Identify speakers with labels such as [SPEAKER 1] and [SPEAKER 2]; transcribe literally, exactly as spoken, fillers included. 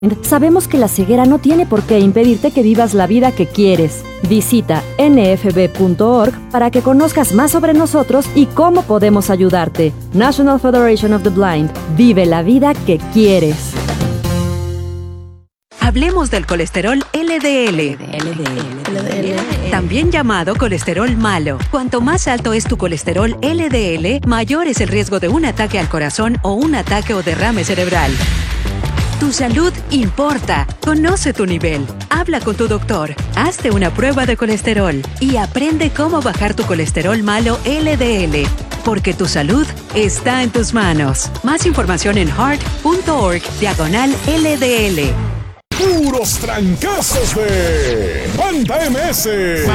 [SPEAKER 1] Sabemos que la ceguera no tiene por qué impedirte que vivas la vida que quieres. Visita N F B punto org para que conozcas más sobre nosotros y cómo podemos ayudarte. National Federation of the Blind. Vive la vida que quieres.
[SPEAKER 2] Hablemos del colesterol L D L. También llamado colesterol malo. Cuanto más alto es tu colesterol L D L, mayor es el riesgo de un ataque al corazón o un ataque o derrame cerebral. Tu salud importa. Conoce tu nivel. Habla con tu doctor. Hazte una prueba de colesterol y aprende cómo bajar tu colesterol malo L D L. Porque tu salud está en tus manos. Más información en heart punto org diagonal L D L.
[SPEAKER 3] Puros trancazos de Banda M S.